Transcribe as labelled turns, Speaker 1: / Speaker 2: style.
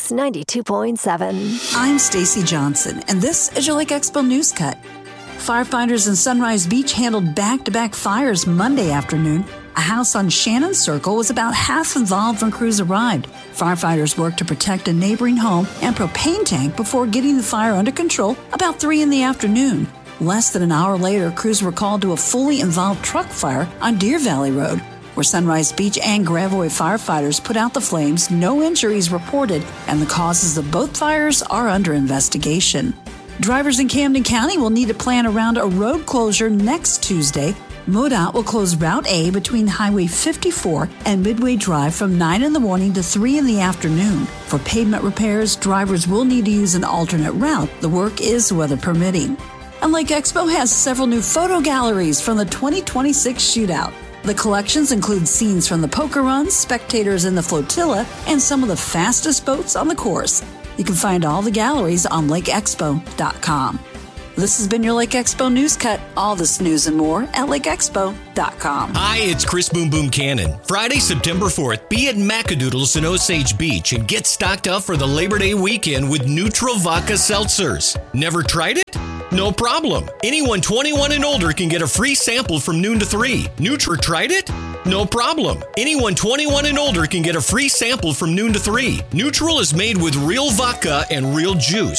Speaker 1: News 92.7.
Speaker 2: I'm Stacy Johnson, and this is your Lake Expo News Cut. Firefighters in Sunrise Beach handled back-to-back fires Monday afternoon. A house on Shannon Circle was about half involved when crews arrived. Firefighters worked to protect a neighboring home and propane tank before getting the fire under control about 3 in the afternoon. Less than an hour later, crews were called to a fully involved truck fire on Deer Valley Road, where Sunrise Beach and Gravois firefighters put out the flames. No injuries reported, and the causes of both fires are under investigation. Drivers in Camden County will need to plan around a road closure next Tuesday. MoDOT will close Route A between Highway 54 and Midway Drive from 9 in the morning to 3 in the afternoon. For pavement repairs, drivers will need to use an alternate route. The work is weather permitting. And Lake Expo has several new photo galleries from the 2026 shootout. The collections include scenes from the poker runs, spectators in the flotilla, and some of the fastest boats on the course. You can find all the galleries on lakeexpo.com. This has been your Lake Expo News Cut. All this news and more at lakeexpo.com.
Speaker 3: Hi, it's Chris Boom Boom Cannon. Friday, September 4th, be at Macadoodles in Osage Beach and get stocked up for the Labor Day weekend with Neutral Vodka Seltzers. Never tried it? No problem. Anyone 21 and older can get a free sample from noon to 3. Neutral tried it? No problem. Anyone 21 and older can get a free sample from noon to 3. Neutral is made with real vodka and real juice.